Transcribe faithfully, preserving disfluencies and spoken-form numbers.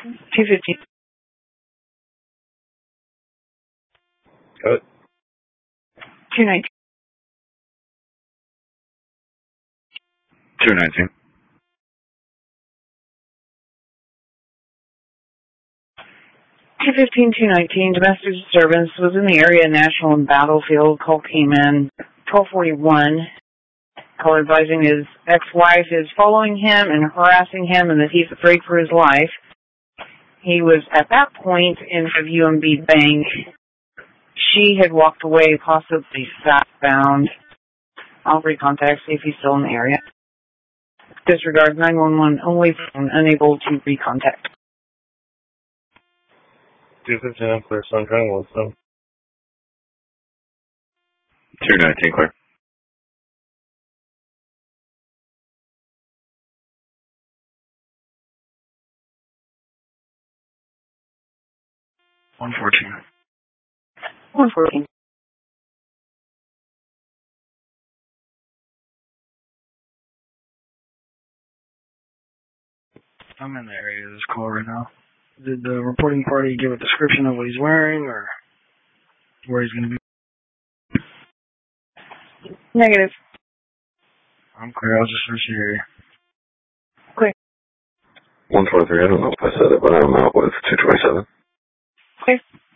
two fifteen. Cut. two nineteen. two nineteen. two fifteen, two nineteen, domestic disturbance was in the area. National and Battlefield. Call came in twelve forty-one. Call advising his ex-wife is following him and harassing him and that he's afraid for his life. He was at that point in the U M B Bank. She had walked away, possibly southbound. I'll recontact, see if he's still in the area. Disregard nine one one, only phone, unable to recontact. two fifteen, clear, Sunshine, Wilson. two nineteen, clear. one fourteen. one fourteen. I'm in the area of this call right now. Did the reporting party give a description of what he's wearing or where he's going to be? Negative. I'm clear. I'll just search the area. Clear. one forty-three, I don't know if I said it, but I'm out with two twenty-seven. Clear.